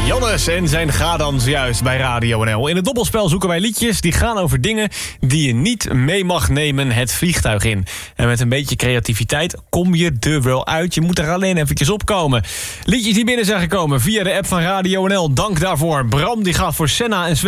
Jannes en zijn Ga dan juist bij Radio NL. In het dobbelspel zoeken wij liedjes die gaan over dingen die je niet mee mag nemen het vliegtuig in. En met een beetje creativiteit kom je er wel uit. Je moet er alleen eventjes opkomen. Liedjes die binnen zijn gekomen via de app van Radio NL. Dank daarvoor. Bram die gaat voor Senna en Sven